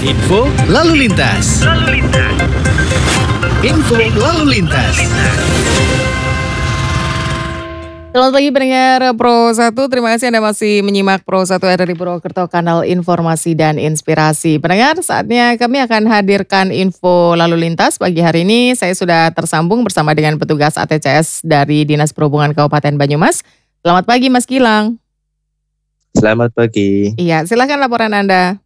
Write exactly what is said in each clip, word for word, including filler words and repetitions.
Info lalu lintas. Lalu lintas. Info lalu lintas. Selamat pagi pendengar Pro satu, terima kasih Anda masih menyimak Pro satu R R I Purwokerto, kanal informasi dan inspirasi. Pendengar, saatnya kami akan hadirkan info lalu lintas. Pagi hari ini saya sudah tersambung bersama dengan petugas A T C S dari Dinas Perhubungan Kabupaten Banyumas. Selamat pagi Mas Gilang. Selamat pagi. Iya, silakan laporan Anda.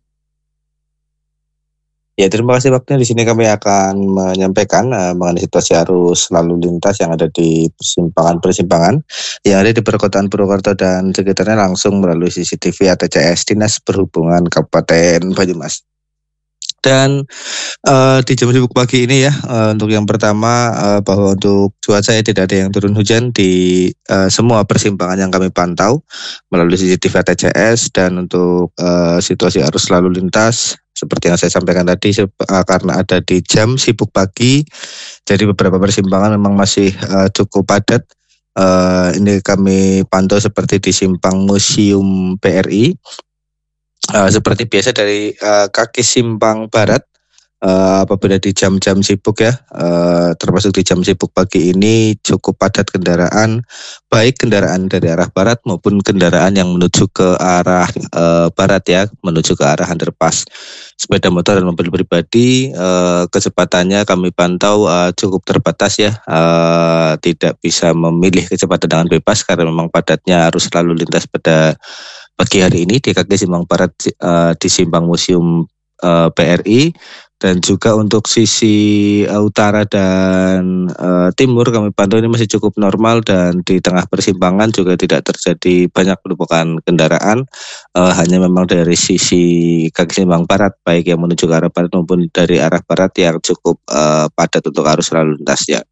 Ya, terima kasih waktunya. Di sini kami akan menyampaikan uh, mengenai situasi arus lalu lintas yang ada di persimpangan-persimpangan yang ada di perkotaan Purwokerto dan sekitarnya langsung melalui C C T V A T C S Dinas Perhubungan Kabupaten Banyumas. Dan uh, di jam sibuk pagi ini ya, uh, untuk yang pertama uh, bahwa untuk cuaca ya tidak ada yang turun hujan di uh, semua persimpangan yang kami pantau melalui C C T V A T C S. Dan untuk uh, situasi arus lalu lintas seperti yang saya sampaikan tadi, uh, karena ada di jam sibuk pagi, jadi beberapa persimpangan memang masih uh, cukup padat. Uh, ini kami pantau seperti di Simpang Museum P R I. Uh, seperti biasa dari uh, kaki Simpang Barat, uh, apabila di jam-jam sibuk ya, uh, termasuk di jam sibuk pagi ini cukup padat kendaraan, baik kendaraan dari arah barat maupun kendaraan yang menuju ke arah uh, barat ya, menuju ke arah underpass. Sepeda motor dan mobil pribadi uh, kecepatannya kami pantau uh, cukup terbatas ya, uh, tidak bisa memilih kecepatan dengan bebas karena memang padatnya arus lalu lintas pada pagi hari ini di kaki Simpang Barat uh, di Simpang Museum uh, P R I. Dan juga untuk sisi uh, utara dan uh, timur kami pantau ini masih cukup normal, dan di tengah persimpangan juga tidak terjadi banyak penumpukan kendaraan, uh, hanya memang dari sisi kaki Simpang Barat baik yang menuju ke arah barat maupun dari arah barat yang cukup uh, padat untuk arus lalu lintasnya.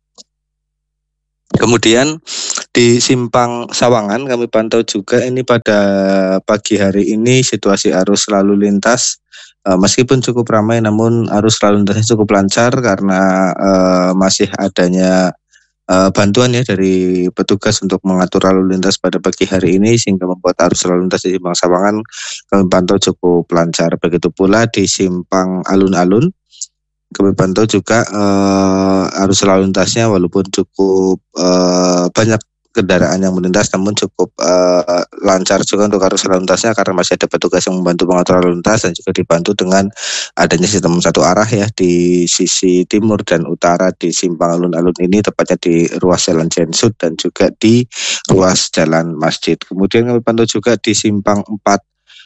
Kemudian di Simpang Sawangan kami pantau juga ini pada pagi hari ini situasi arus lalu lintas uh, meskipun cukup ramai namun arus lalu lintasnya cukup lancar karena uh, masih adanya uh, bantuan ya dari petugas untuk mengatur lalu lintas pada pagi hari ini, sehingga membuat arus lalu lintas di Simpang Sawangan kami pantau cukup lancar. Begitu pula di Simpang Alun-Alun kami pantau juga uh, arus lalu lintasnya walaupun cukup uh, banyak kendaraan yang melintas namun cukup uh, lancar juga untuk arus lalu lintasnya karena masih ada petugas yang membantu mengatur lalu lintas, dan juga dibantu dengan adanya sistem satu arah ya di sisi timur dan utara di Simpang Alun-Alun ini, tepatnya di ruas jalan Jensut dan juga di ruas jalan Masjid. Kemudian kami pantau juga di Simpang empat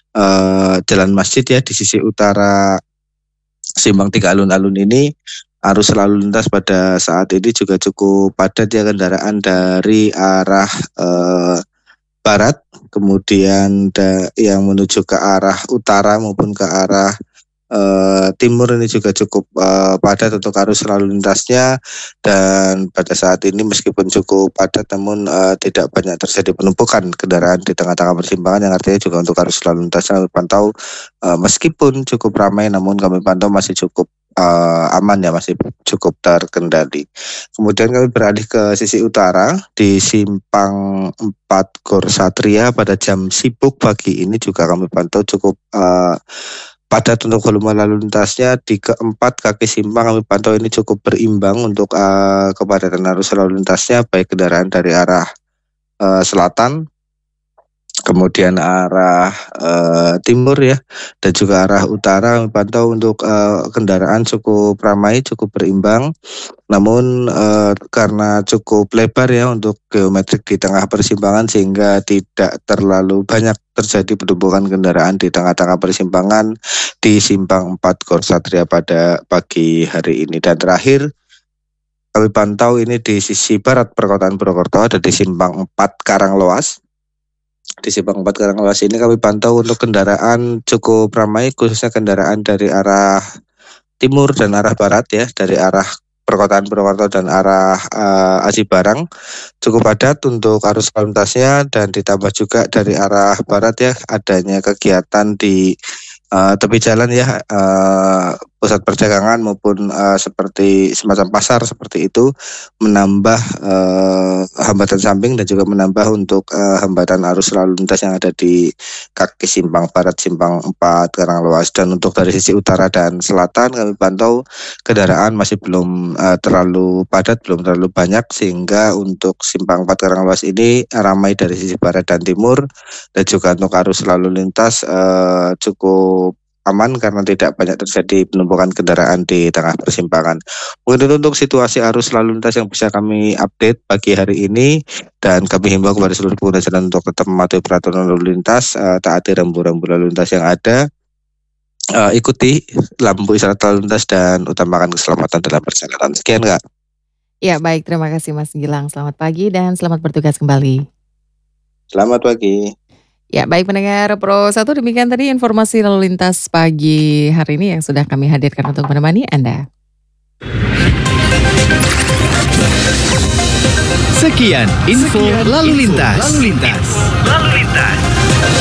uh, jalan Masjid ya di sisi utara Simpang tiga Alun-Alun ini, arus lalu lintas pada saat ini juga cukup padat ya, kendaraan dari arah eh, barat kemudian da, yang menuju ke arah utara maupun ke arah eh, timur ini juga cukup eh, padat untuk arus lalu lintasnya. Dan pada saat ini meskipun cukup padat namun eh, tidak banyak terjadi penumpukan kendaraan di tengah-tengah persimpangan, yang artinya juga untuk arus lalu lintasnya kami pantau uh, meskipun cukup ramai namun kami pantau masih cukup uh, aman ya, masih cukup terkendali. Kemudian kami beralih ke sisi utara di Simpang empat Gor Satria pada jam sibuk pagi ini juga kami pantau cukup uh, padat untuk volume lalu lintasnya. Di keempat kaki simpang kami pantau ini cukup berimbang untuk uh, kepadatan arus lalu lintasnya, baik kendaraan dari arah uh, selatan kemudian arah uh, timur ya, dan juga arah utara kami pantau untuk uh, kendaraan cukup ramai, cukup berimbang. Namun uh, karena cukup lebar ya untuk geometrik di tengah persimpangan, sehingga tidak terlalu banyak terjadi penumpukan kendaraan di tengah-tengah persimpangan di Simpang empat Gor Satria pada pagi hari ini. Dan terakhir kami pantau ini di sisi barat perkotaan Purwokerto, ada di Simpang empat Karangloas. Di Simpang empat Karangloas ini kami pantau untuk kendaraan cukup ramai, khususnya kendaraan dari arah timur dan arah barat ya, dari arah perkotaan Purwokerto dan arah uh, Aji Barang cukup padat untuk arus lalu lintasnya. Dan ditambah juga dari arah barat ya, adanya kegiatan di uh, tepi jalan ya, uh, pusat perdagangan maupun uh, seperti semacam pasar seperti itu, menambah uh, hambatan samping dan juga menambah untuk uh, hambatan arus lalu lintas yang ada di kaki simpang barat, simpang empat Karanglewas. Dan untuk dari sisi utara dan selatan kami pantau kendaraan masih belum uh, terlalu padat, belum terlalu banyak, sehingga untuk simpang empat Karanglewas ini ramai dari sisi barat dan timur, dan juga untuk arus lalu lintas uh, cukup aman karena tidak banyak terjadi penumpukan kendaraan di tengah persimpangan. Mungkin itu untuk situasi arus lalu lintas yang bisa kami update pagi hari ini, dan kami himbau kepada seluruh pengguna jalan untuk tetap mematuhi peraturan lalu lintas, uh, taati rambu-rambu lalu lintas yang ada, uh, ikuti lampu isyarat lalu lintas, dan utamakan keselamatan dalam perjalanan. Sekian Kak. Ya baik, terima kasih Mas Gilang. Selamat pagi dan selamat bertugas kembali. Selamat pagi. Ya baik pendengar Pro satu, demikian tadi informasi lalu lintas pagi hari ini yang sudah kami hadirkan untuk menemani Anda. Sekian info lalu lintas. Lalu lintas. Lalu lintas.